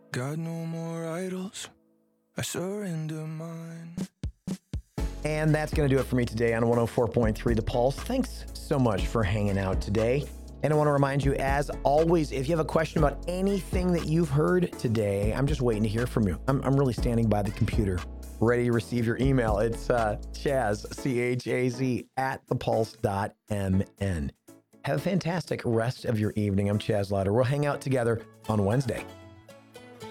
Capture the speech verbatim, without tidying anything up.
Got no more idols. I surrender mine. And that's going to do it for me today on one oh four point three The Pulse. Thanks so much for hanging out today. And I want to remind you, as always, if you have a question about anything that you've heard today, I'm just waiting to hear from you. I'm, I'm really standing by the computer, ready to receive your email. It's uh, Chaz, C H A Z, at thepulse dot M N. Have a fantastic rest of your evening. I'm Chaz Lauder. We'll hang out together on Wednesday.